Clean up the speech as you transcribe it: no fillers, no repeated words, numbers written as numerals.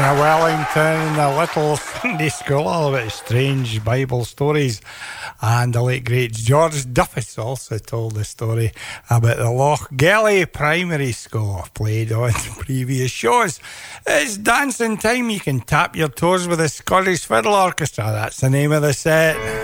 of Wellington, the little Sunday school, all about strange Bible stories. And the late great George Duffus also told the story about the Loch Gelly Primary School, played on previous shows. It's dancing time. You can tap your toes with the Scottish Fiddle Orchestra. That's the name of the set.